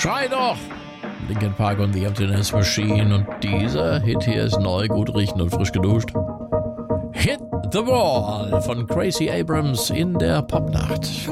Schrei doch! Linkin Park und The Emptiness Machine. Und dieser Hit hier ist neu, gut riechend und frisch geduscht. Hit the Ball von Gracie Abrams in der Popnacht.